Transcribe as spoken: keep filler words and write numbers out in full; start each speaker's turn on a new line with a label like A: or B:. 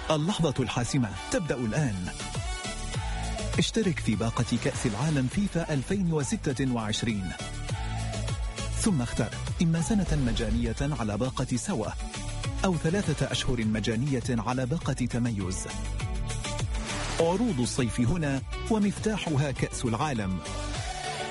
A: اللحظة الحاسمة تبدأ الآن. اشترك في باقة كأس العالم فيفا ألفين وستة وعشرين، ثم اختر إما سنة مجانية على باقة سوا أو ثلاثة أشهر مجانية على باقة تميز. عروض الصيف هنا ومفتاحها كأس العالم.